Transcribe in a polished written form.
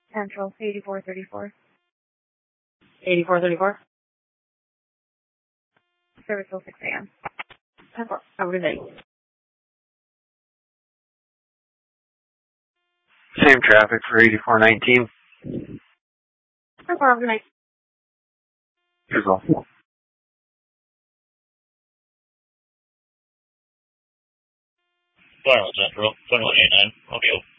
Central, 8434. 8434? Service till 6 a.m. Have a good night. Same traffic for 8419. Have a good night. As well. Darla Central, 2189, okay.